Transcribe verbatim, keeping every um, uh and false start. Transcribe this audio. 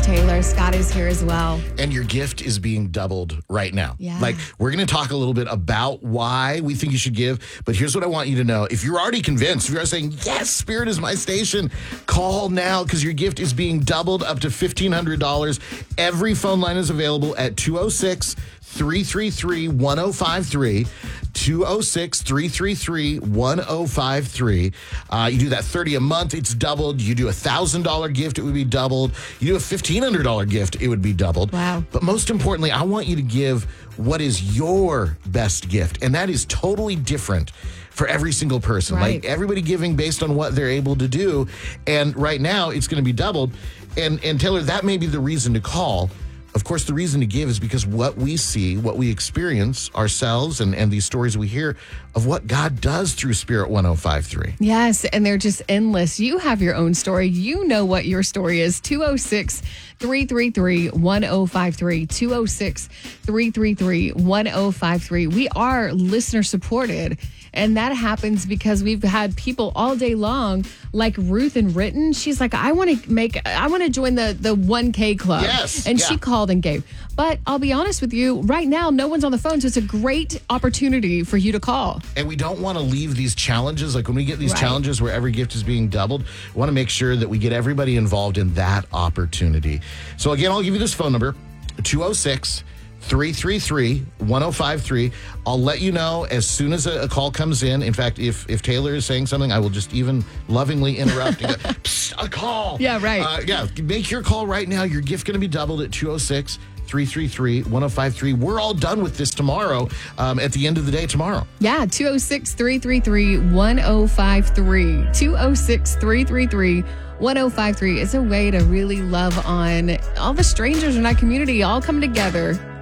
Taylor. Scott is here as well. And your gift is being doubled right now. Yeah. Like, we're going to talk a little bit about why we think you should give. But here's what I want you to know. If you're already convinced, if you're saying, yes, Spirit is my station, call now because your gift is being doubled up to fifteen hundred dollars. Every phone line is available at two oh six, three three three, one oh five three. two oh six, three three three, one oh five three. Uh, you do that thirty a month, it's doubled. You do a one thousand dollars gift, it would be doubled. You do a fifteen hundred dollars gift, it would be doubled. Wow. But most importantly, I want you to give what is your best gift. And that is totally different for every single person. Right. Like, everybody giving based on what they're able to do. And right now, it's going to be doubled. And, and Taylor, that may be the reason to call. Of course, the reason to give is because what we see, what we experience ourselves, and, and these stories we hear of what God does through Spirit one oh five three. Yes, and they're just endless. You have your own story. You know what your story is. two oh six, three three three, one oh five three. two oh six, three three three, one oh five three. We are listener supported. And that happens because we've had people all day long, like Ruth and Ritten. She's like, I want to make, I want to join the, the one K club. Yes. And yeah. she called and gave. But I'll be honest with you, right now, no one's on the phone. So it's a great opportunity for you to call. And we don't want to leave these challenges. Like, when we get these Right. challenges where every gift is being doubled, we want to make sure that we get everybody involved in that opportunity. So again, I'll give you this phone number, two oh six, three three three, one oh five three. I'll let you know as soon as a, a call comes in. In fact, if if Taylor is saying something, I will just even lovingly interrupt and go, psst, a call. Yeah, right. Uh, yeah, make your call right now. Your gift going to be doubled at two oh six, three three three, one oh five three. We're all done with this tomorrow, um, at the end of the day tomorrow. Yeah, two oh six, three three three, one oh five three. two oh six, three three three, one oh five three is a way to really love on all the strangers in our community, all come together